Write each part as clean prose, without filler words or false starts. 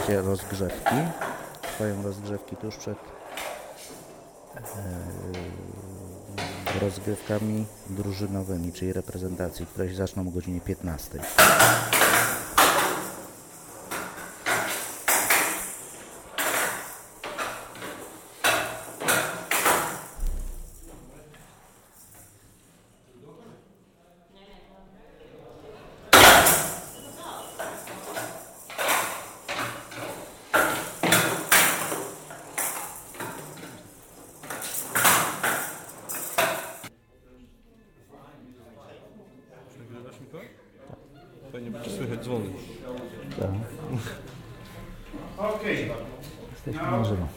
trakcie rozgrzewki. Trwają rozgrzewki tuż przed rozgrywkami drużynowymi, czyli reprezentacji, które się zaczną o godzinie 15. Przegrywasz mi to? Fajnie będzie słychać dzwony. Tak. Okay. Jesteśmy na żywo.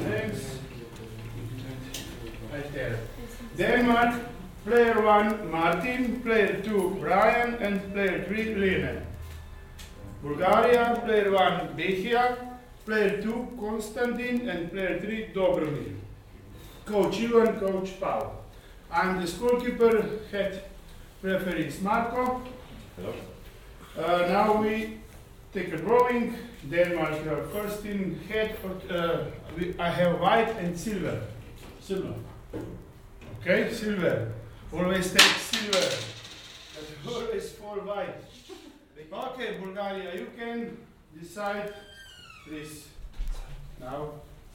Right there. Denmark, player 1 Martin, player 2 Brian, and player 3 Lene. Bulgaria, player 1 Behia, player 2 Konstantin, and player 3 Dobromir. Coach Ivan, Coach Paul. I'm the scorekeeper, head referee is Marco. Hello. Now we take a drawing. Denmark, your first in head. I have white and silver. Silver. Okay, silver. Always take silver. But always fall white. Okay, Bulgaria, you can decide, please. Now,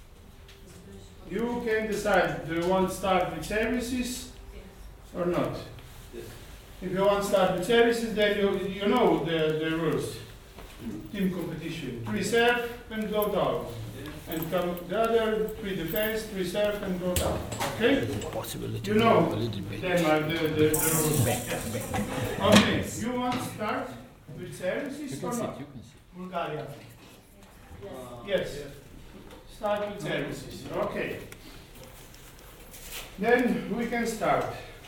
you can decide. Do you want to start with services or not? Yes. If you want to start with services, then you know the rules. Team competition. 3 serve and go down. And come the other, 3 defense, 3 serve and go down. Okay? You know Denmark, the rules. Okay, you want to start with services or not? Bulgaria. Yes. Start with services. Okay. Then we can start.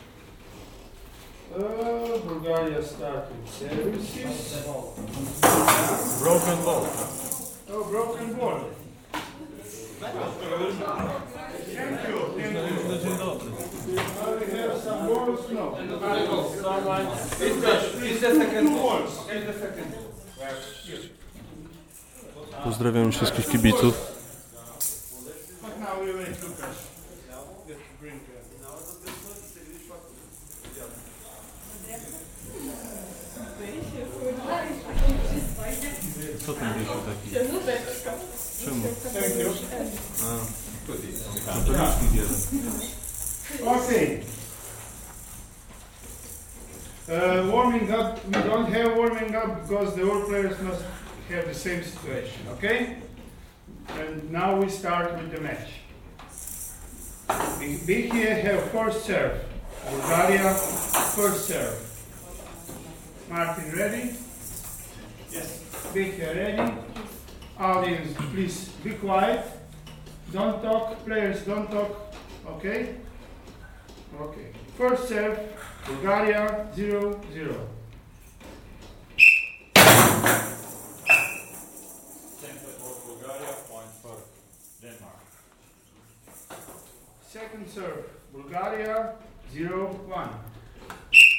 Bulgaria start with services. Broken ball. Oh, broken ball. Thank you. Thank you. Na dzień dobry. We have some balls. No. It's the second Two ball. balls. It's the second ball. Pozdrawiam wszystkich kibiców. But now we wait, Lucas. Let's bring Co ten wiesił taki? Czemu? Thank you. To licznik jeden. Okay. Warming up. We don't have warming up because the all players must have the same situation. Okay. And now we start with the match. We here have first serve. Bulgaria, first serve. Martin ready? Yes. Big here ready? Audience, please be quiet. Don't talk. Players, don't talk. Okay? Okay. First serve, Bulgaria 0-0. Bulgaria, point for Denmark. Second serve, Bulgaria 0-1.